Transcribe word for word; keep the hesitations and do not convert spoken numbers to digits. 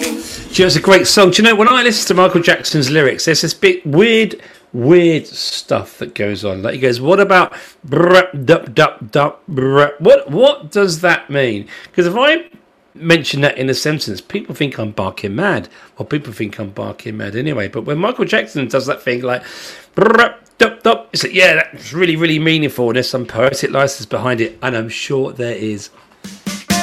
know, it's a great song. Do you know, when I listen to Michael Jackson's lyrics, there's this bit weird, weird stuff that goes on. Like he goes, "What about bruh, dup, dup, dup, bruh?" What what does that mean? Because if I mention that in a sentence, people think I'm barking mad, or people think I'm barking mad anyway. But when Michael Jackson does that thing like bruh, dup, dup, it's like, yeah, that's really, really meaningful. And there's some poetic license behind it, and I'm sure there is.